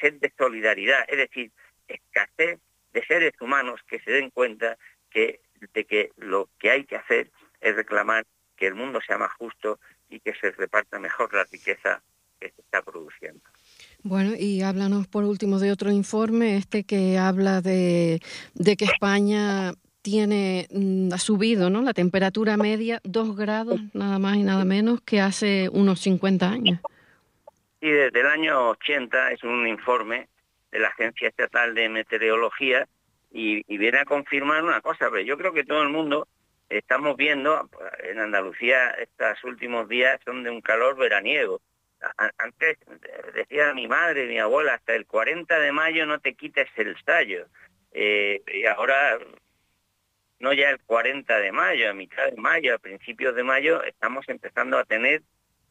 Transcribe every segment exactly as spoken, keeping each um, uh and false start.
escasez de solidaridad, es decir, escasez de seres humanos que se den cuenta que, de que lo que hay que hacer es reclamar que el mundo sea más justo y que se reparta mejor la riqueza que se está produciendo. Bueno, y háblanos por último de otro informe, este que habla de, de que España tiene, ha subido, ¿no?, la temperatura media dos grados, nada más y nada menos, que hace unos cincuenta años. Y desde el año ochenta es un informe de la Agencia Estatal de Meteorología y, y viene a confirmar una cosa, pero yo creo que todo el mundo estamos viendo, en Andalucía estos últimos días son de un calor veraniego. Antes decía mi madre, mi abuela, hasta el cuarenta de mayo no te quites el sayo. Eh, y ahora, no ya el cuarenta de mayo, a mitad de mayo, a principios de mayo, estamos empezando a tener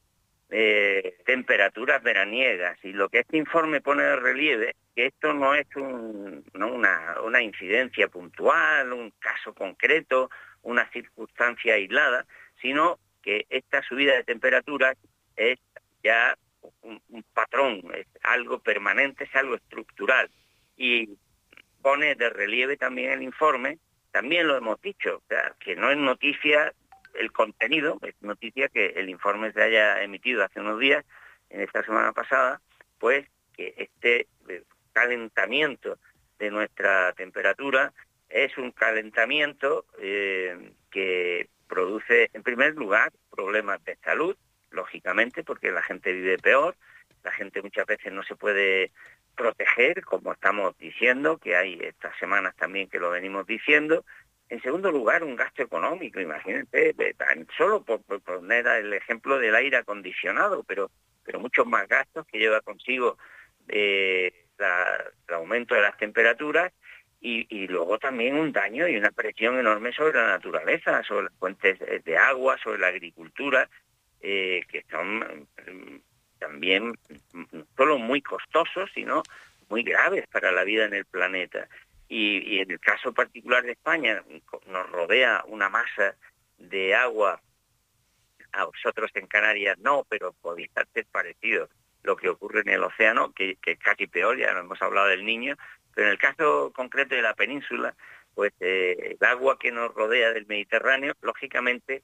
eh, temperaturas veraniegas. Y lo que este informe pone de relieve, que esto no es un, no una, una incidencia puntual, un caso concreto, una circunstancia aislada, sino que esta subida de temperaturas es ya un, un patrón, es algo permanente, es algo estructural. Y pone de relieve también el informe, también lo hemos dicho, o sea, que no es noticia el contenido, es noticia que el informe se haya emitido hace unos días, en esta semana pasada, pues que este calentamiento de nuestra temperatura es un calentamiento eh, que produce, en primer lugar, problemas de salud, lógicamente, porque la gente vive peor, la gente muchas veces no se puede proteger, como estamos diciendo, que hay estas semanas también que lo venimos diciendo. En segundo lugar, un gasto económico, imagínate, solo por, por poner el ejemplo del aire acondicionado, pero, pero muchos más gastos que lleva consigo eh, la, el aumento de las temperaturas y, y luego también un daño y una presión enorme sobre la naturaleza, sobre las fuentes de agua, sobre la agricultura, Eh, que son eh, también no solo muy costosos, sino muy graves para la vida en el planeta. Y, y en el caso particular de España, nos rodea una masa de agua, a vosotros en Canarias no, pero podría ser parecido lo que ocurre en el océano, que, que es casi peor, ya no hemos hablado del Niño, pero en el caso concreto de la península, pues eh, el agua que nos rodea del Mediterráneo, lógicamente,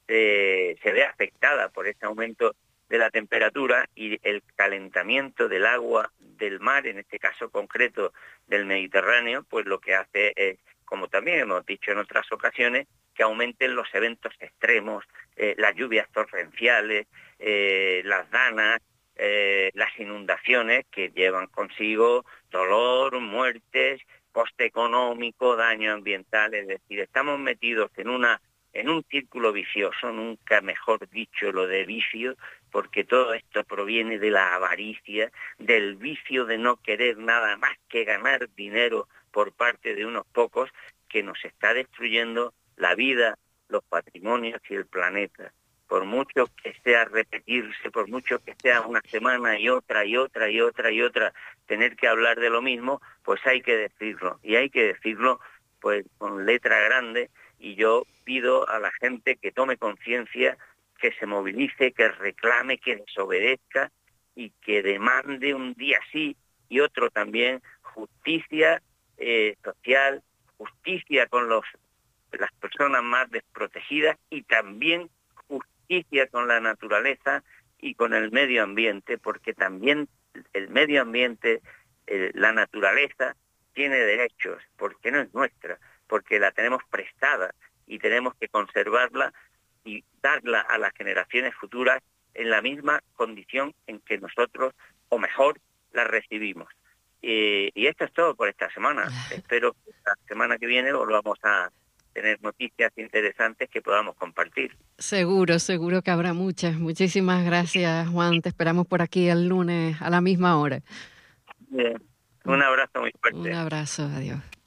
Eh, se ve afectada por este aumento de la temperatura y el calentamiento del agua del mar, en este caso concreto del Mediterráneo, pues lo que hace es, como también hemos dicho en otras ocasiones, que aumenten los eventos extremos, eh, las lluvias torrenciales, eh, las danas, eh, las inundaciones que llevan consigo dolor, muertes, coste económico, daño ambiental. Es decir, estamos metidos en una en un círculo vicioso, nunca mejor dicho lo de vicio, porque todo esto proviene de la avaricia, del vicio de no querer nada más que ganar dinero por parte de unos pocos, que nos está destruyendo la vida, los patrimonios y el planeta. Por mucho que sea repetirse, por mucho que sea una semana y otra y otra y otra y otra, tener que hablar de lo mismo, pues hay que decirlo. Y hay que decirlo pues con letra grande. Y yo pido a la gente que tome conciencia, que se movilice, que reclame, que desobedezca y que demande un día sí y otro también justicia eh, social, justicia con los, las personas más desprotegidas y también justicia con la naturaleza y con el medio ambiente, porque también el medio ambiente, eh, la naturaleza, tiene derechos, porque no es nuestra, porque la tenemos prestada y tenemos que conservarla y darla a las generaciones futuras en la misma condición en que nosotros, o mejor, la recibimos. Eh, y esto es todo por esta semana. Espero que la semana que viene volvamos a tener noticias interesantes que podamos compartir. Seguro, seguro que habrá muchas. Muchísimas gracias, Juan. Te esperamos por aquí el lunes a la misma hora. Bien. Un abrazo muy fuerte. Un abrazo, adiós.